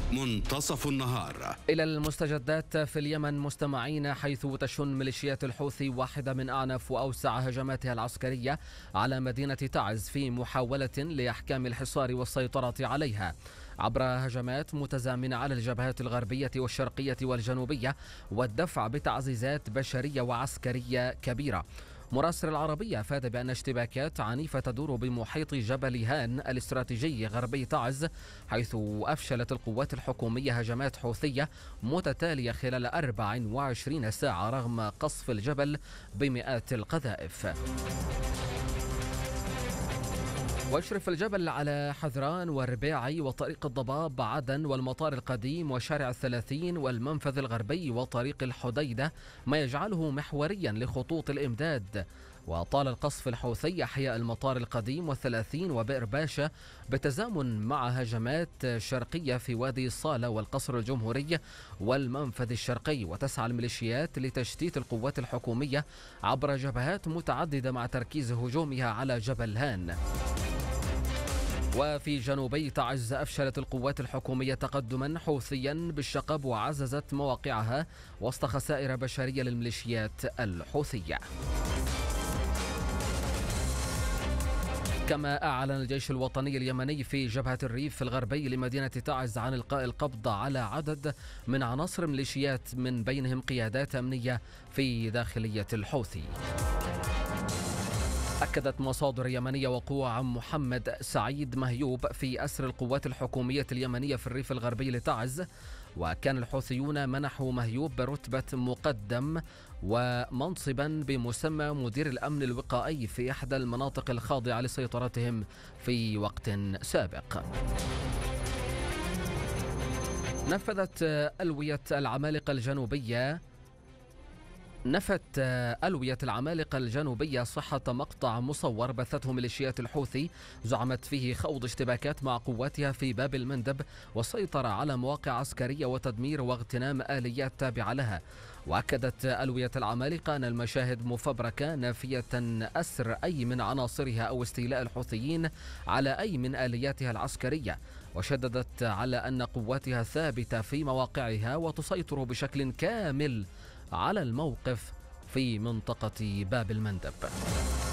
منتصف النهار. إلى المستجدات في اليمن مستمعين، حيث تشن ميليشيات الحوثي واحدة من أعنف وأوسع هجماتها العسكرية على مدينة تعز في محاولة لإحكام الحصار والسيطرة عليها عبر هجمات متزامنة على الجبهات الغربية والشرقية والجنوبية، والدفع بتعزيزات بشرية وعسكرية كبيرة. مراسل العربية أفاد بأن اشتباكات عنيفة تدور بمحيط جبل هان الاستراتيجي غربي تعز، حيث أفشلت القوات الحكومية هجمات حوثية متتالية خلال 24 ساعة رغم قصف الجبل بمئات القذائف. ويشرف الجبل على حذران والرباعي وطريق الضباب عدن والمطار القديم وشارع 30 والمنفذ الغربي وطريق الحديدة، ما يجعله محوريا لخطوط الإمداد. وطال القصف الحوثي أحياء المطار القديم و30 وبئر باشا بتزامن مع هجمات شرقية في وادي الصالة والقصر الجمهوري والمنفذ الشرقي. وتسعى الميليشيات لتشتيت القوات الحكومية عبر جبهات متعددة مع تركيز هجومها على جبل هان. وفي جنوبي تعز أفشلت القوات الحكومية تقدما حوثيا بالشقب وعززت مواقعها وسط خسائر بشرية للميليشيات الحوثية. كما أعلن الجيش الوطني اليمني في جبهة الريف الغربي لمدينة تعز عن إلقاء القبض على عدد من عناصر ميليشيات من بينهم قيادات أمنية في داخلية الحوثي. أكدت مصادر يمنية وقوع عن محمد سعيد مهيوب في أسر القوات الحكومية اليمنية في الريف الغربي لتعز، وكان الحوثيون منحوا مهيوب برتبة مقدم ومنصبا بمسمى مدير الأمن الوقائي في إحدى المناطق الخاضعة لسيطرتهم في وقت سابق. نفت ألوية العمالقة الجنوبية صحة مقطع مصور بثته ميليشيات الحوثي زعمت فيه خوض اشتباكات مع قواتها في باب المندب والسيطرة على مواقع عسكرية وتدمير واغتنام آليات تابعة لها. وأكدت ألوية العمالقة أن المشاهد مفبركة نافية أسر أي من عناصرها أو استيلاء الحوثيين على أي من آلياتها العسكرية، وشددت على أن قواتها ثابتة في مواقعها وتسيطر بشكل كامل على الموقف في منطقة باب المندب.